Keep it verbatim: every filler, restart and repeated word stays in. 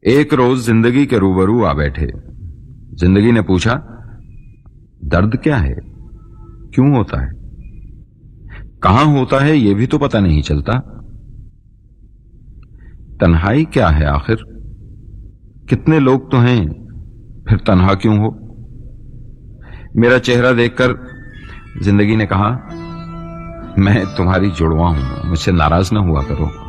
एक रोज जिंदगी के रूबरू आ बैठे। जिंदगी ने पूछा, दर्द क्या है, क्यों होता है, कहां होता है, यह भी तो पता नहीं चलता। तन्हाई क्या है आखिर, कितने लोग तो हैं, फिर तन्हा क्यों हो। मेरा चेहरा देखकर जिंदगी ने कहा, मैं तुम्हारी जुड़वा हूं, मुझसे नाराज ना हुआ करो।